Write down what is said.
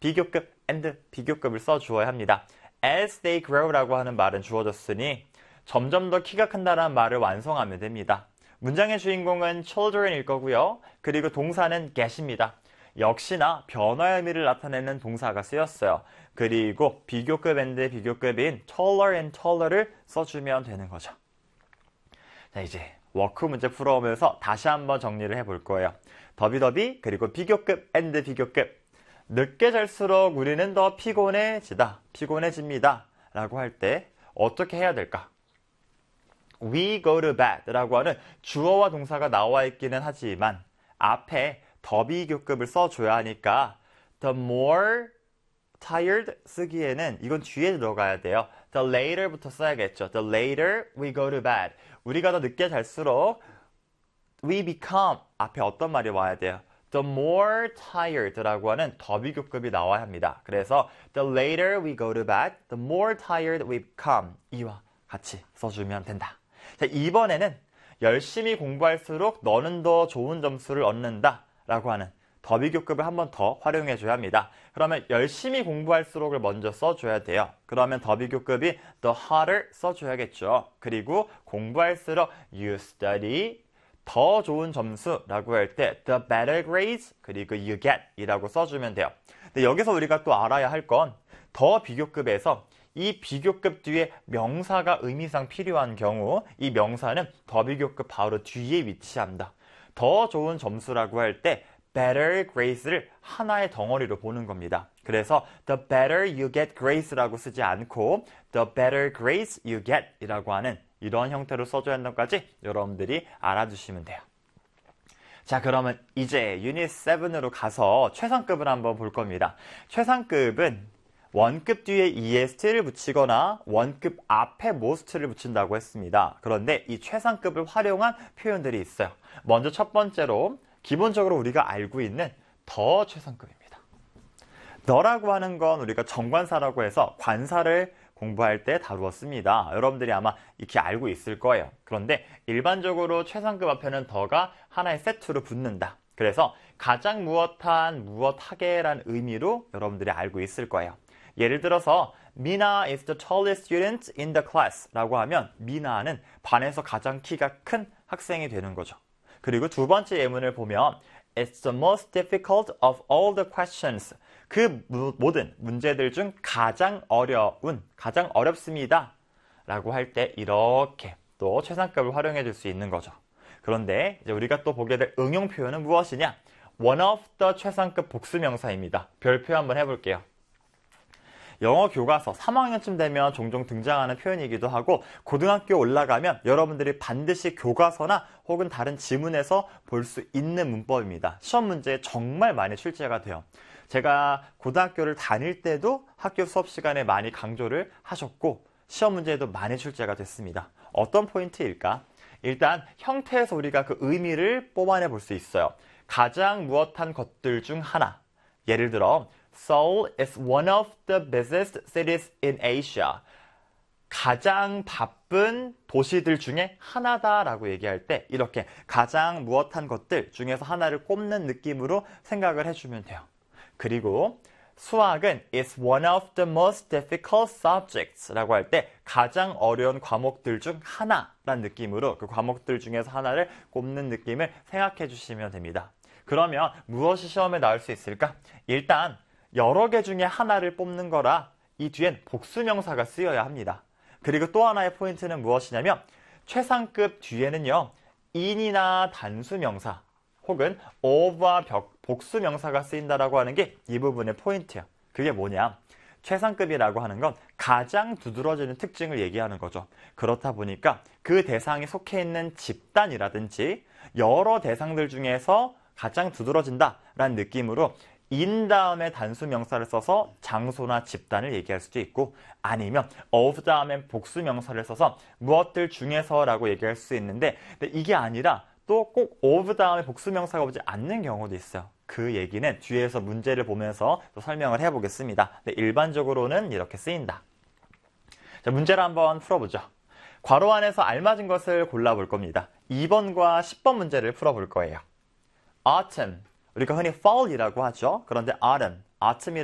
비교급 and 비교급을 써주어야 합니다. As they grow라고 하는 말은 주어졌으니 점점 더 키가 큰다는 말을 완성하면 됩니다. 문장의 주인공은 children일 거고요. 그리고 동사는 get입니다. 역시나 변화의 의미를 나타내는 동사가 쓰였어요. 그리고 비교급 and 비교급인 taller and taller를 써주면 되는 거죠. 자, 이제 워크 문제 풀어오면서 다시 한번 정리를 해볼 거예요. 더비더비 그리고 비교급 and 비교급. 늦게 잘수록 우리는 더 피곤해집니다 라고 할 때 어떻게 해야 될까? We go to bed 라고 하는 주어와 동사가 나와 있기는 하지만 앞에 더 비교급을 써줘야 하니까 the more tired 쓰기에는 이건 뒤에 들어가야 돼요. The later부터 써야겠죠. The later we go to bed. 우리가 더 늦게 잘수록 we become 앞에 어떤 말이 와야 돼요? The more tired라고 하는 더 비교급이 나와야 합니다. 그래서 the later we go to bed, the more tired we become 이와 같이 써주면 된다. 자, 이번에는 열심히 공부할수록 너는 더 좋은 점수를 얻는다 라고 하는 더 비교급을 한 번 더 활용해 줘야 합니다. 그러면 열심히 공부할수록을 먼저 써줘야 돼요. 그러면 더 비교급이 the harder 써줘야겠죠. 그리고 공부할수록 you study 더 좋은 점수라고 할 때 the better grades 그리고 you get 이라고 써주면 돼요. 근데 여기서 우리가 또 알아야 할 건 더 비교급에서 이 비교급 뒤에 명사가 의미상 필요한 경우 이 명사는 더 비교급 바로 뒤에 위치합니다. 더 좋은 점수라고 할 때 better grades를 하나의 덩어리로 보는 겁니다. 그래서 the better you get grades라고 쓰지 않고 the better grades you get 이라고 하는 이런 형태로 써줘야 한다는 것까지 여러분들이 알아두시면 돼요. 자, 그러면 이제 유닛 7으로 가서 최상급을 한번 볼 겁니다. 최상급은 원급 뒤에 est를 붙이거나 원급 앞에 most를 붙인다고 했습니다. 그런데 이 최상급을 활용한 표현들이 있어요. 먼저 첫 번째로 기본적으로 우리가 알고 있는 더 최상급입니다. 더라고 하는 건 우리가 정관사라고 해서 관사를 공부할 때 다루었습니다. 여러분들이 아마 이렇게 알고 있을 거예요. 그런데 일반적으로 최상급 앞에는 더가 하나의 세트로 붙는다. 그래서 가장 무엇한 무엇하게라는 의미로 여러분들이 알고 있을 거예요. 예를 들어서 Mina is the tallest student in the class 라고 하면 미나는 반에서 가장 키가 큰 학생이 되는 거죠. 그리고 두 번째 예문을 보면 It's the most difficult of all the questions. 그 모든 문제들 중 가장 어렵습니다 라고 할 때 이렇게 또 최상급을 활용해 줄 수 있는 거죠. 그런데 이제 우리가 또 보게 될 응용 표현은 무엇이냐? One of the 최상급 복수명사입니다. 별표 한번 해볼게요. 영어 교과서 3학년쯤 되면 종종 등장하는 표현이기도 하고 고등학교 올라가면 여러분들이 반드시 교과서나 혹은 다른 지문에서 볼 수 있는 문법입니다. 시험 문제에 정말 많이 출제가 돼요. 제가 고등학교를 다닐 때도 학교 수업 시간에 많이 강조를 하셨고 시험 문제에도 많이 출제가 됐습니다. 어떤 포인트일까? 일단 형태에서 우리가 그 의미를 뽑아내 볼 수 있어요. 가장 무엇한 것들 중 하나. 예를 들어 Seoul is one of the busiest cities in Asia. 가장 바쁜 도시들 중에 하나다라고 얘기할 때 이렇게 가장 무엇한 것들 중에서 하나를 꼽는 느낌으로 생각을 해주면 돼요. 그리고 수학은 is one of the most difficult subjects 라고 할 때 가장 어려운 과목들 중 하나라는 느낌으로 그 과목들 중에서 하나를 꼽는 느낌을 생각해 주시면 됩니다. 그러면 무엇이 시험에 나올 수 있을까? 일단 여러 개 중에 하나를 뽑는 거라 이 뒤엔 복수명사가 쓰여야 합니다. 그리고 또 하나의 포인트는 무엇이냐면 최상급 뒤에는요. in이나 단수명사 혹은 of와 복수명사가 쓰인다라고 하는 게 이 부분의 포인트예요. 그게 뭐냐? 최상급이라고 하는 건 가장 두드러지는 특징을 얘기하는 거죠. 그렇다 보니까 그 대상에 속해 있는 집단이라든지 여러 대상들 중에서 가장 두드러진다라는 느낌으로 in 다음에 단수명사를 써서 장소나 집단을 얘기할 수도 있고 아니면 of 다음에 복수명사를 써서 무엇들 중에서라고 얘기할 수 있는데 근데 이게 아니라 또 꼭 of 다음에 복수명사가 오지 않는 경우도 있어요. 그 얘기는 뒤에서 문제를 보면서 또 설명을 해보겠습니다. 근데 일반적으로는 이렇게 쓰인다. 자, 문제를 한번 풀어보죠. 괄호 안에서 알맞은 것을 골라볼 겁니다. 2번과 10번 문제를 풀어볼 거예요. Autumn, 우리가 흔히 fall이라고 하죠. 그런데 autumn,